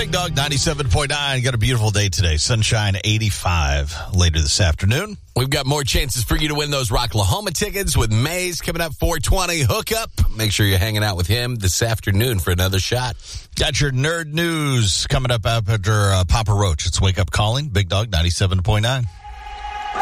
Big Dog 97.9. Got a beautiful day today. Sunshine 85 later this afternoon. We've got more chances for you to win those Rocklahoma tickets with Maze coming up 420. Hook up. Make sure you're hanging out with him this afternoon for another shot. Got your nerd news coming up after Papa Roach. It's Wake Up Calling. Big Dog 97.9.